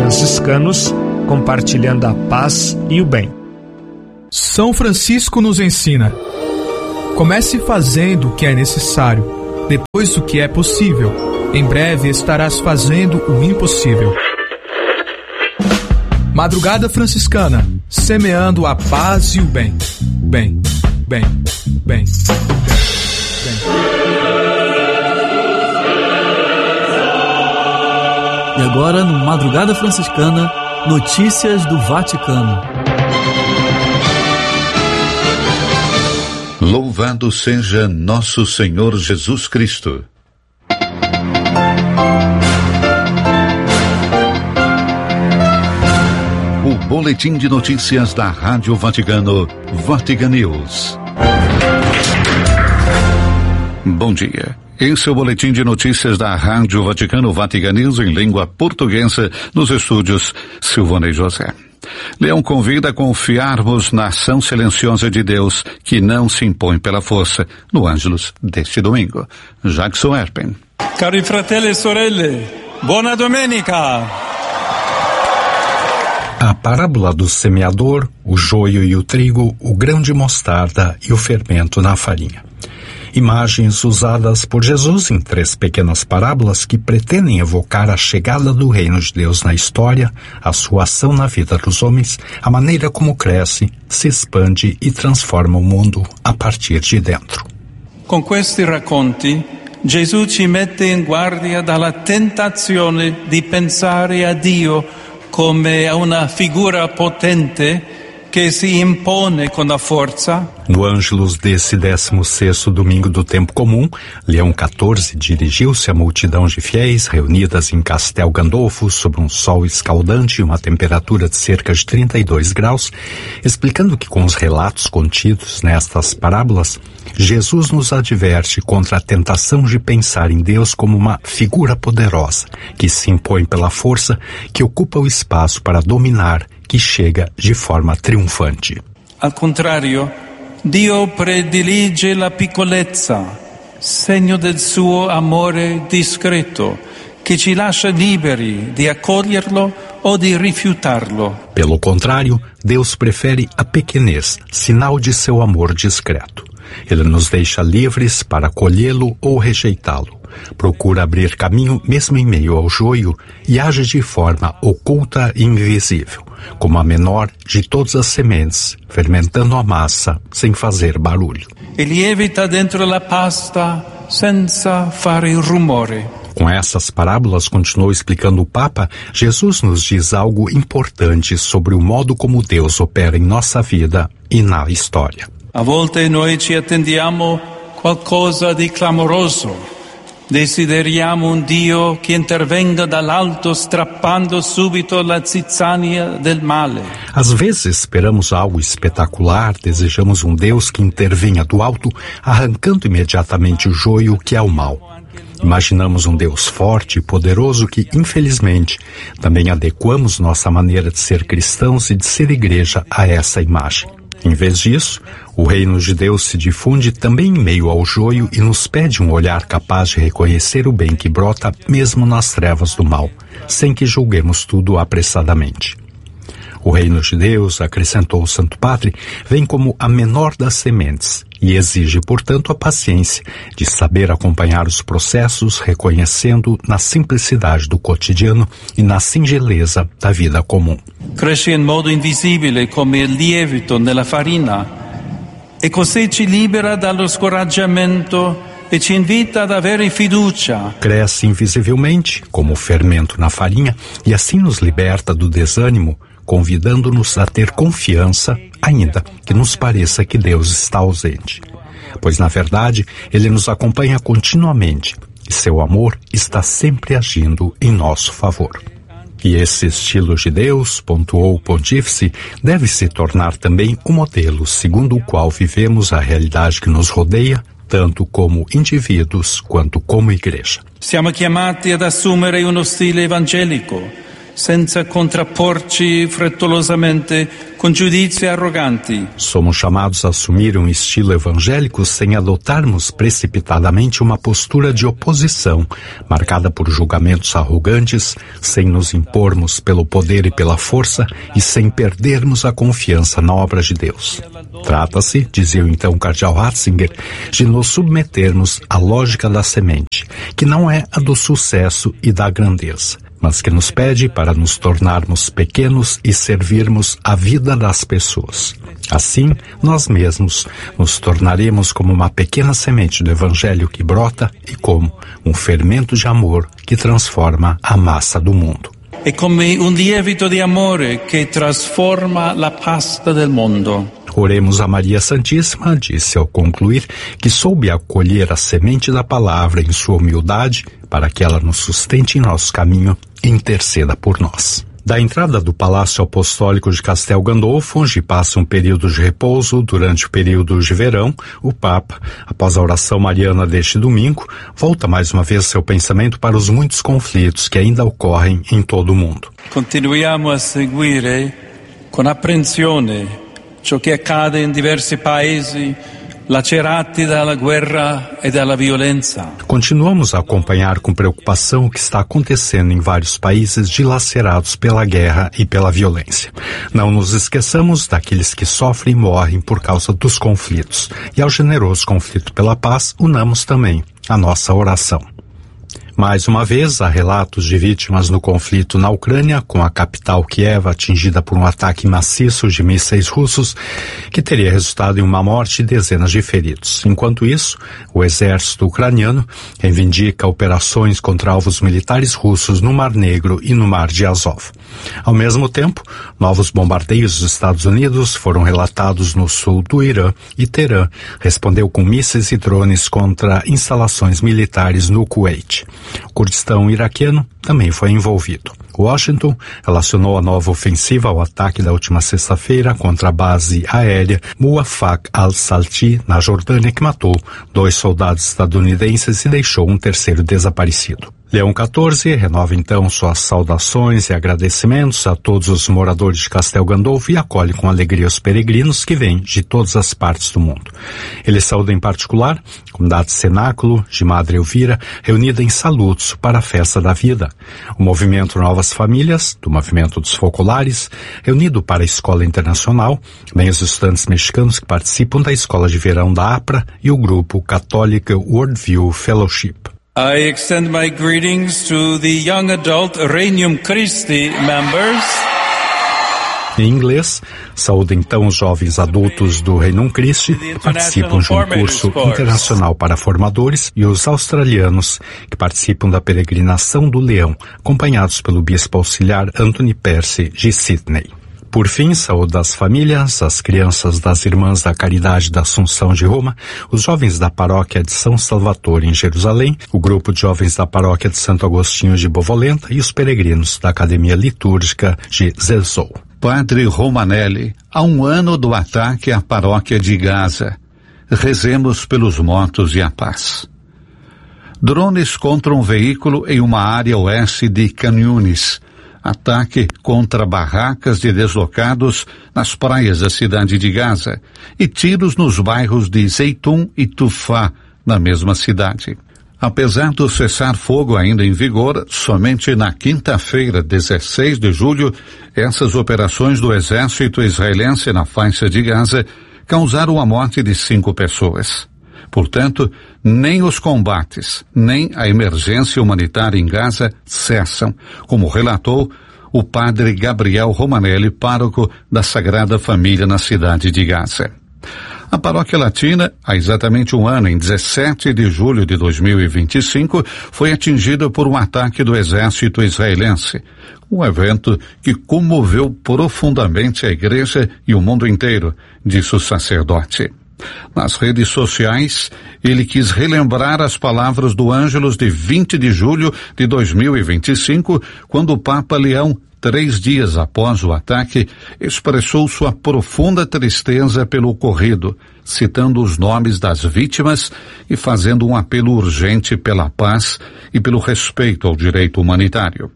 franciscanos, compartilhando a paz e o bem. São Francisco nos ensina: comece fazendo o que é necessário, depois o que é possível. Em breve estarás fazendo o impossível. Madrugada Franciscana, semeando a paz e o bem. Bem, bem, bem, bem, bem. E agora, no Madrugada Franciscana, notícias do Vaticano. Louvado seja nosso Senhor Jesus Cristo. O boletim de notícias da Rádio Vaticano, Vatican News. Bom dia. Esse é o boletim de notícias da Rádio Vaticano, Vatican News, em língua portuguesa, nos estúdios Silvonei José. Leão convida a confiarmos na ação silenciosa de Deus, que não se impõe pela força, no Ângelus deste domingo. Jackson Erpen. Cari fratelli e sorelle, buona domenica! A parábola do semeador, o joio e o trigo, o grão de mostarda e o fermento na farinha. Imagens usadas por Jesus em 3 pequenas parábolas que pretendem evocar a chegada do reino de Deus na história, a sua ação na vida dos homens, a maneira como cresce, se expande e transforma o mundo a partir de dentro. Con questi racconti, Gesù ci mette in guardia dalla tentazione di pensare a Dio come a una figura potente que se impone com a força. No Ângelus desse 16º domingo do tempo comum, Leão XIV dirigiu-se à multidão de fiéis reunidas em Castel Gandolfo sob um sol escaldante e uma temperatura de cerca de 32 graus, explicando que com os relatos contidos nestas parábolas, Jesus nos adverte contra a tentação de pensar em Deus como uma figura poderosa, que se impõe pela força, que ocupa o espaço para dominar, que chega de forma triunfante. Al contrario, Dio predilige la piccolezza, segno del suo amore discreto, che ci lascia liberi di accoglierlo o di rifiutarlo. Pelo contrário, Deus prefere a pequenez, sinal de seu amor discreto. Ele nos deixa livres para acolhê-lo ou rejeitá-lo. Procura abrir caminho mesmo em meio ao joio e age de forma oculta e invisível, como a menor de todas as sementes, fermentando a massa sem fazer barulho. E lievita dentro la pasta senza fare rumore. Com essas parábolas, continuou explicando o Papa, Jesus nos diz algo importante sobre o modo como Deus opera em nossa vida e na história. A volte noi ci attendiamo qualcosa di clamoroso. Desideriamo un Dio che intervenga dall'alto strappando subito la zizzania del male. Às vezes esperamos algo espetacular, desejamos um Deus que intervenha do alto, arrancando imediatamente o joio que é o mal. Imaginamos um Deus forte e poderoso que, infelizmente, também adequamos nossa maneira de ser cristãos e de ser igreja a essa imagem. Em vez disso, o reino de Deus se difunde também em meio ao joio e nos pede um olhar capaz de reconhecer o bem que brota mesmo nas trevas do mal, sem que julguemos tudo apressadamente. O reino de Deus, acrescentou o Santo Padre, vem como a menor das sementes e exige, portanto, a paciência de saber acompanhar os processos, reconhecendo na simplicidade do cotidiano e na singeleza da vida comum. Cresce in modo invisibile come il lievito nella farina e così ci libera dallo scoraggiamento e ci invita ad avere fiducia. Cresce invisivelmente, como o fermento na farinha, e assim nos liberta do desânimo, convidando-nos a ter confiança, ainda que nos pareça que Deus está ausente. Pois, na verdade, Ele nos acompanha continuamente e seu amor está sempre agindo em nosso favor. E esse estilo de Deus, pontuou o Pontífice, deve se tornar também o modelo segundo o qual vivemos a realidade que nos rodeia, tanto como indivíduos quanto como igreja. Siamo chiamati ad assumere uno stile evangelico, senza contrapporci frettolosamente con giudizi arroganti. Somos chamados a assumir um estilo evangélico sem adotarmos precipitadamente uma postura de oposição, marcada por julgamentos arrogantes, sem nos impormos pelo poder e pela força e sem perdermos a confiança na obra de Deus. Trata-se, dizia o então cardeal Ratzinger, de nos submetermos à lógica da semente, que não é a do sucesso e da grandeza, mas que nos pede para nos tornarmos pequenos e servirmos a vida das pessoas. Assim, nós mesmos nos tornaremos como uma pequena semente do Evangelho que brota e como um fermento de amor que transforma a massa do mundo. È come un lievito di amore che trasforma la pasta del mondo. Oremos a Maria Santíssima, disse ao concluir, que soube acolher a semente da palavra em sua humildade para que ela nos sustente em nosso caminho e interceda por nós. Da entrada do Palácio Apostólico de Castel Gandolfo, onde passa um período de repouso durante o período de verão, o Papa, após a oração mariana deste domingo, volta mais uma vez seu pensamento para os muitos conflitos que ainda ocorrem em todo o mundo. Continuiamo a seguire con apprensione ciò che accade in diversi paesi lacerati dalla guerra e dalla violenza. Continuamos a acompanhar com preocupação o que está acontecendo em vários países dilacerados pela guerra e pela violência. Não nos esqueçamos daqueles que sofrem e morrem por causa dos conflitos. E ao generoso conflito pela paz, unamos também a nossa oração. Mais uma vez, há relatos de vítimas no conflito na Ucrânia, com a capital Kiev atingida por um ataque maciço de mísseis russos, que teria resultado em uma morte e dezenas de feridos. Enquanto isso, o exército ucraniano reivindica operações contra alvos militares russos no Mar Negro e no Mar de Azov. Ao mesmo tempo, novos bombardeios dos Estados Unidos foram relatados no sul do Irã e Teherã respondeu com mísseis e drones contra instalações militares no Kuwait. O Kurdistão iraquiano também foi envolvido. Washington relacionou a nova ofensiva ao ataque da última sexta-feira contra a base aérea Muwafaq al-Salti, na Jordânia, que matou 2 soldados estadunidenses e deixou um terceiro desaparecido. Leão XIV renova então suas saudações e agradecimentos a todos os moradores de Castel Gandolfo e acolhe com alegria os peregrinos que vêm de todas as partes do mundo. Ele saúda em particular a comunidade Cenáculo de Madre Elvira, reunida em salutos para a festa da vida. O movimento Novas Famílias, do movimento dos Focolares, reunido para a Escola Internacional, também os estudantes mexicanos que participam da Escola de Verão da APRA e o grupo Catholic Worldview Fellowship. I extend my greetings to the young adult Regnum Christi members. Em inglês, saúda então os jovens adultos do Regnum Christi que participam de um curso internacional para formadores e os australianos que participam da peregrinação do Leão, acompanhados pelo bispo auxiliar Anthony Percy de Sydney. Por fim, saúda as famílias, as crianças das Irmãs da Caridade da Assunção de Roma, os jovens da paróquia de São Salvatore em Jerusalém, o grupo de jovens da paróquia de Santo Agostinho de Bovolenta e os peregrinos da Academia Litúrgica de Zezou. Padre Romanelli, há 1 ano do ataque à paróquia de Gaza. Rezemos pelos mortos e a paz. Drones contra um veículo em uma área oeste de Khan Yunis. Ataque contra barracas de deslocados nas praias da cidade de Gaza e tiros nos bairros de Zeitun e Tufá, na mesma cidade. Apesar do cessar-fogo ainda em vigor, somente na quinta-feira, 16 de julho, essas operações do exército israelense na faixa de Gaza causaram a morte de 5 pessoas. Portanto, nem os combates, nem a emergência humanitária em Gaza cessam, como relatou o padre Gabriel Romanelli, pároco da Sagrada Família na cidade de Gaza. A paróquia latina, há exatamente 1 ano, em 17 de julho de 2025, foi atingida por um ataque do exército israelense, um evento que comoveu profundamente a igreja e o mundo inteiro, disse o sacerdote. Nas redes sociais, ele quis relembrar as palavras do Ângelus de 20 de julho de 2025, quando o Papa Leão, 3 dias após o ataque, expressou sua profunda tristeza pelo ocorrido, citando os nomes das vítimas e fazendo um apelo urgente pela paz e pelo respeito ao direito humanitário.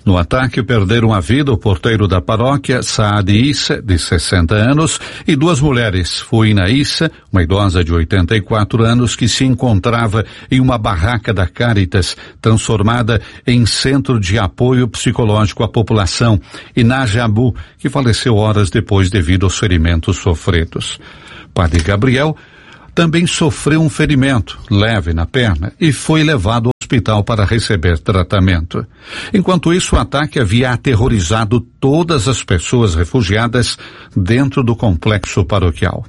No ataque perderam a vida o porteiro da paróquia, Saad Issa, de 60 anos, e duas mulheres, Fuina Issa, uma idosa de 84 anos que se encontrava em uma barraca da Caritas, transformada em centro de apoio psicológico à população, e Naja Abu, que faleceu horas depois devido aos ferimentos sofridos. Padre Gabriel também sofreu um ferimento leve na perna e foi levado ao hospital para receber tratamento. Enquanto isso, o ataque havia aterrorizado todas as pessoas refugiadas dentro do complexo paroquial.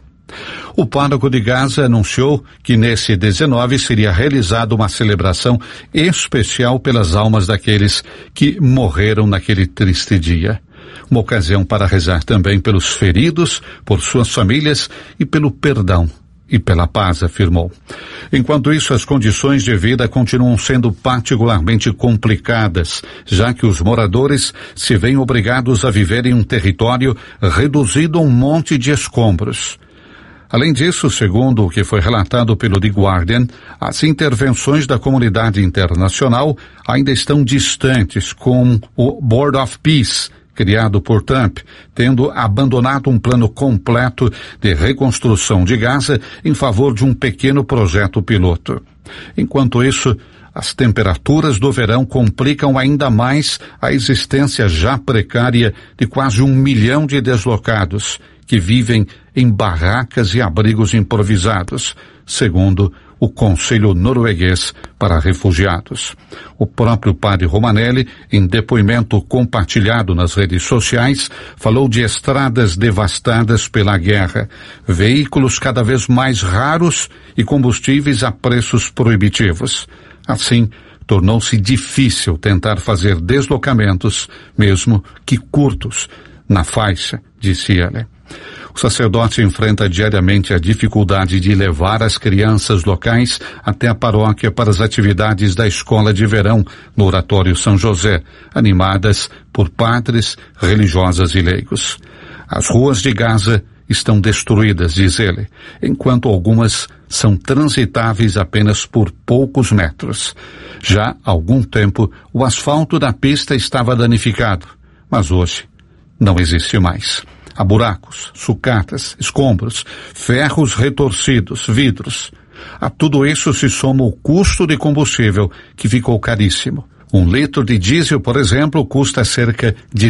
O pároco de Gaza anunciou que nesse 19 seria realizada uma celebração especial pelas almas daqueles que morreram naquele triste dia. Uma ocasião para rezar também pelos feridos, por suas famílias e pelo perdão e pela paz, afirmou. Enquanto isso, as condições de vida continuam sendo particularmente complicadas, já que os moradores se veem obrigados a viver em um território reduzido a um monte de escombros. Além disso, segundo o que foi relatado pelo The Guardian, as intervenções da comunidade internacional ainda estão distantes, com o Board of Peace, criado por Trump, tendo abandonado um plano completo de reconstrução de Gaza em favor de um pequeno projeto piloto. Enquanto isso, as temperaturas do verão complicam ainda mais a existência já precária de quase 1 milhão de deslocados que vivem em barracas e abrigos improvisados, segundo o Conselho Norueguês para Refugiados. O próprio padre Romanelli, em depoimento compartilhado nas redes sociais, falou de estradas devastadas pela guerra, veículos cada vez mais raros e combustíveis a preços proibitivos. Assim, tornou-se difícil tentar fazer deslocamentos, mesmo que curtos, na faixa, disse ele. O sacerdote enfrenta diariamente a dificuldade de levar as crianças locais até a paróquia para as atividades da escola de verão no Oratório São José, animadas por padres, religiosas e leigos. As ruas de Gaza estão destruídas, diz ele, enquanto algumas são transitáveis apenas por poucos metros. Já há algum tempo, o asfalto da pista estava danificado, mas hoje não existe mais. Há buracos, sucatas, escombros, ferros retorcidos, vidros. A tudo isso se soma o custo de combustível, que ficou caríssimo. 1 litro de diesel, por exemplo, custa cerca de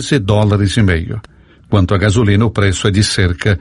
$13,5. Quanto à gasolina, o preço é de cerca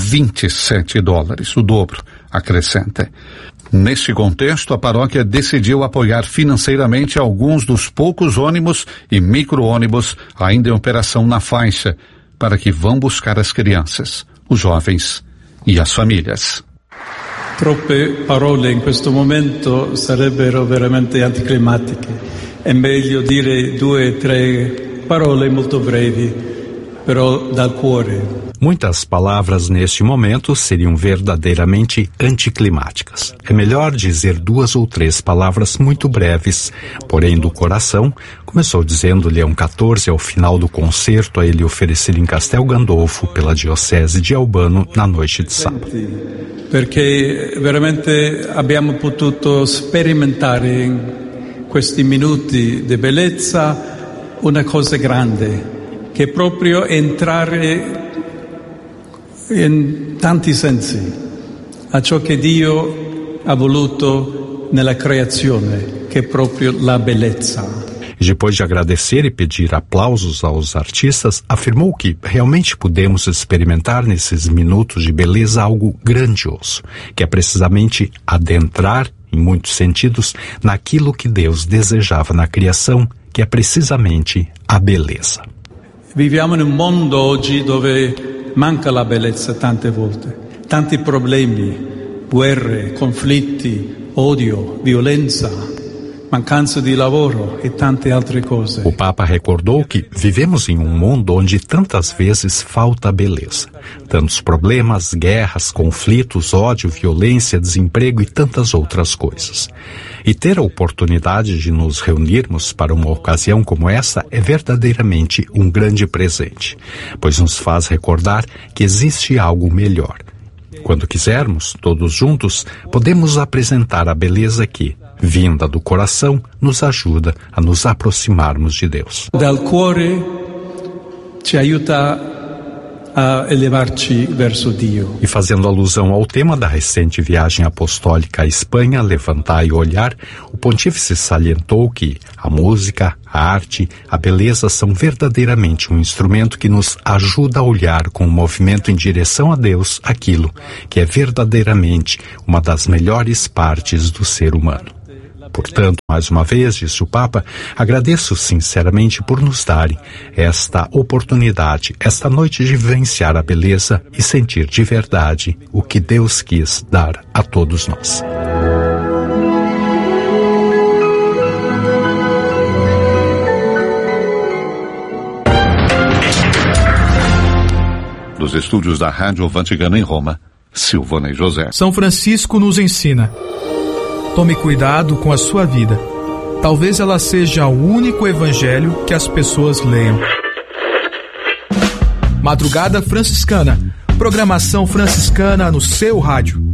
$27, o dobro, acrescenta. Nesse contexto, a paróquia decidiu apoiar financeiramente alguns dos poucos ônibus e micro-ônibus ainda em operação na faixa, para que vão buscar as crianças, os jovens e as famílias. Troppe parole in questo momento sarebbero veramente anticlimatiche. È meglio dire 2 o 3 parole molto brevi, però dal cuore. Muitas palavras neste momento seriam verdadeiramente anticlimáticas. É melhor dizer 2 ou 3 palavras muito breves, porém do coração, começou dizendo Leão XIV ao final do concerto a ele oferecido em Castel Gandolfo pela Diocese de Albano na noite de sábado. Perché veramente abbiamo potuto sperimentare in questi minuti di bellezza una cosa grande, che è proprio entrare in tanti sensi a ciò che Dio ha voluto nella creazione, che è proprio la bellezza. Depois de agradecer e pedir aplausos aos artistas, afirmou que realmente pudemos experimentar nesses minutos de beleza algo grandioso, que é precisamente adentrar, em muitos sentidos, naquilo que Deus desejava na criação, que é precisamente a beleza. Viviamo in un mondo oggi dove manca la bellezza tante volte, tanti problemi, guerre, conflitti, odio, violenza, mancanza di lavoro e tante altre cose. O Papa recordou que vivemos em um mundo onde tantas vezes falta a beleza. Tantos problemas, guerras, conflitos, ódio, violência, desemprego e tantas outras coisas. E ter a oportunidade de nos reunirmos para uma ocasião como essa é verdadeiramente um grande presente, pois nos faz recordar que existe algo melhor. Quando quisermos, todos juntos, podemos apresentar a beleza que, vinda do coração, nos ajuda a nos aproximarmos de Deus. Dal cuore ci aiuta a elevar-te verso Dio. E fazendo alusão ao tema da recente viagem apostólica à Espanha, Levantai o Olhar, o pontífice salientou que a música, a arte, a beleza são verdadeiramente um instrumento que nos ajuda a olhar com um movimento em direção a Deus aquilo que é verdadeiramente uma das melhores partes do ser humano. Portanto, mais uma vez, disse o Papa, agradeço sinceramente por nos darem esta oportunidade, esta noite de vivenciar a beleza e sentir de verdade o que Deus quis dar a todos nós. Dos estúdios da Rádio Vaticano em Roma, Silvonei José. São Francisco nos ensina: tome cuidado com a sua vida. Talvez ela seja o único evangelho que as pessoas leiam. Madrugada Franciscana. Programação franciscana no seu rádio.